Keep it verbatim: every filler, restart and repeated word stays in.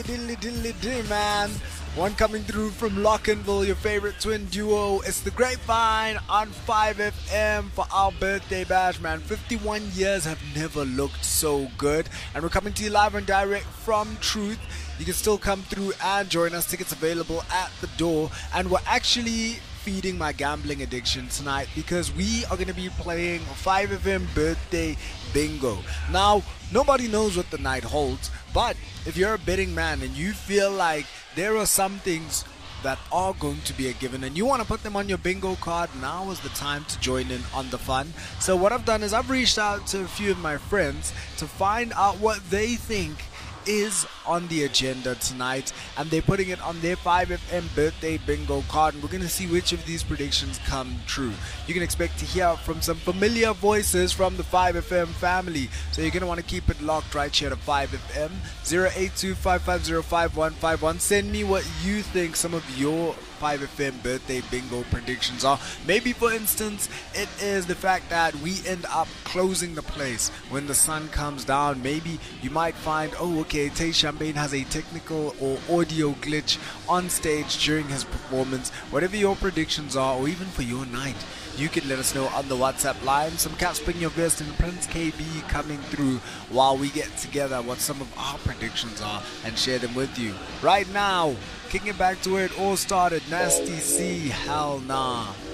Dilly dilly dilly man. One coming through from Lockenville, your favorite twin duo. It's the Grapevine on five F M for our birthday bash, man. fifty-one years have never looked so good. And we're coming to you live and direct from Truth. You can still come through and join us. Tickets available at the door. And we're actually feeding my gambling addiction tonight because we are going to be playing five F M birthday bingo. Now, nobody knows what the night holds, but if you're a betting man and you feel like there are some things that are going to be a given and you want to put them on your bingo card, now is the time to join in on the fun. So what I've done is I've reached out to a few of my friends to find out what they think is on the agenda tonight, and they're putting it on their five F M birthday bingo card, and we're going to see which of these predictions come true. You can expect to hear from some familiar voices from the five F M family, so you're going to want to keep it locked right here to five F M. Zero eight two, five five zero, five one five one. Send me what you think some of your five F M birthday bingo predictions are. Maybe, for instance, it is the fact that we end up closing the place when the sun comes down. Maybe you might find, oh, okay, Tay Champagne has a technical or audio glitch on stage during his performance. Whatever your predictions are, or even for your night, you can let us know on the WhatsApp line. Some Casper in your vest and Prince K B coming through while we get together what some of our predictions are and share them with you. Right now, kicking it back to where it all started, Nasty C, Hell Nah.